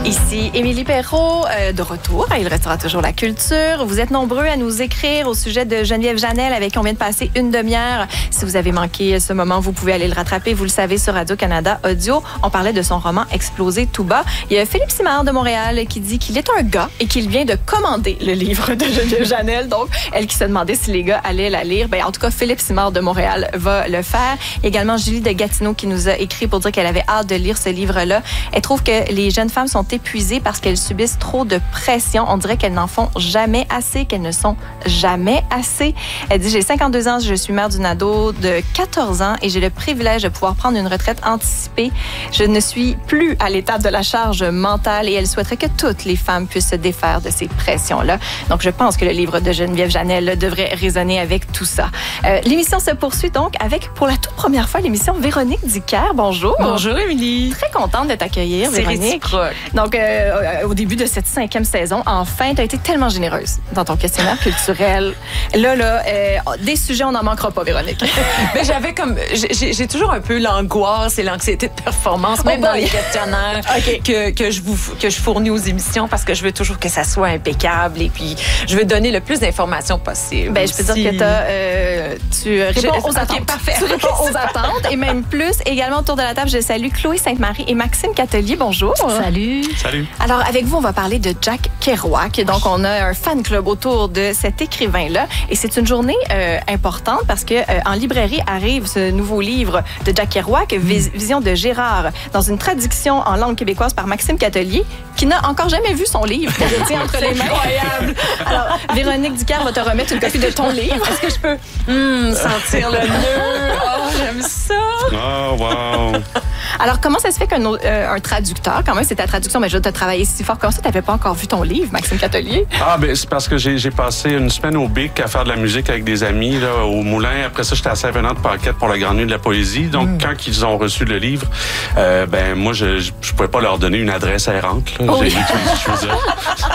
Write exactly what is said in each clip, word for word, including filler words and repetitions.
Ici Émilie Perrault, euh, de retour à Il restera toujours la culture. Vous êtes nombreux à nous écrire au sujet de Geneviève Janel, avec qui on vient de passer une demi-heure. Si vous avez manqué ce moment, vous pouvez aller le rattraper. Vous le savez, sur Radio-Canada Audio. On parlait de son roman Exploser tout bas. Il y a Philippe Simard de Montréal qui dit qu'il est un gars et qu'il vient de commander le livre de Geneviève Janel. Donc, elle qui se demandait si les gars allaient la lire. Ben, en tout cas, Philippe Simard de Montréal va le faire. Il y a également Julie de Gatineau qui nous a écrit pour dire qu'elle avait hâte de lire ce livre-là. Elle trouve que les jeunes femmes sont épuisées parce qu'elles subissent trop de pression. On dirait qu'elles n'en font jamais assez, qu'elles ne sont jamais assez. Elle dit, j'ai cinquante-deux ans, je suis mère d'une ado de quatorze ans et j'ai le privilège de pouvoir prendre une retraite anticipée. Je ne suis plus à l'étape de la charge mentale et elle souhaiterait que toutes les femmes puissent se défaire de ces pressions-là. Donc, je pense que le livre de Geneviève Janel là, devrait résonner avec tout ça. Euh, l'émission se poursuit donc avec, pour la toute première fois, l'émission Véronique Dicker. Bonjour. Bonjour, Émilie. Très contente de t'accueillir, C'est Véronique. réciproque. Donc, euh, au début de cette cinquième saison, enfin, tu as été tellement généreuse dans ton questionnaire culturel. Là, là, euh, des sujets, on n'en manquera pas, Véronique. Mais j'avais comme, j'ai, j'ai toujours un peu l'angoisse et l'anxiété de performance, même oh dans les questionnaires okay. que, que, je vous, que je fournis aux émissions, parce que je veux toujours que ça soit impeccable et puis je veux donner le plus d'informations possible. Ben, je peux dire que t'as, euh, tu réponds je, aux okay, attentes. Parfait. Tu réponds aux attentes et même plus. Également, autour de la table, je salue Chloé Sainte-Marie et Maxime Catelier. Bonjour. Salut. Salut. Alors, avec vous, on va parler de Jack Kerouac. Donc, on a un fan club autour de cet écrivain-là. Et c'est une journée euh, importante parce que euh, en librairie arrive ce nouveau livre de Jack Kerouac, Vis- Vision de Gérard, dans une traduction en langue québécoise par Maxime Catelier, qui n'a encore jamais vu son livre, que je tiens entre les mains. Incroyable. Alors, Véronique Dicker va te remettre une copie de ton livre. Est-ce que je peux mm, sentir le nœud? Oh, j'aime ça. Oh, wow. Alors, comment ça se fait qu'un euh, un traducteur, quand même, c'est ta traduction, mais je dois te travailler si fort comme ça, tu n'avais pas encore vu ton livre, Maxime Catelier? Ah, ben c'est parce que j'ai, j'ai passé une semaine au Bic à faire de la musique avec des amis là, au Moulin. Après ça, j'étais à Saint-Venant-de-Paquette pour la Grande Nuit de la Poésie. Donc, mm. quand ils ont reçu le livre, euh, ben moi, je ne pouvais pas leur donner une adresse errante. Là. Oh J'ai oui. dit, je veux dire,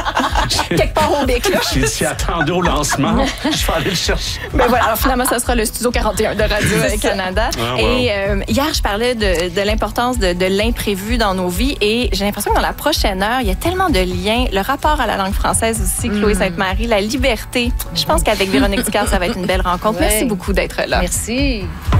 Quelque part au Bic, là. j'ai dit, attendez au lancement, je vais aller le chercher. Ben voilà, alors finalement, ça sera le Studio quarante et un de Radio-Canada. Ah, wow. Et euh, hier, je parlais de, de l'importance de, de l'imprévu dans nos vies et j'ai l'impression que dans la prochaine heure, il y a tellement de liens. Le rapport à la langue française aussi, Chloé mm. Sainte-Marie, la liberté. Je pense qu'avec Véronique Dicker, ça va être une belle rencontre. Ouais. Merci beaucoup d'être là. Merci.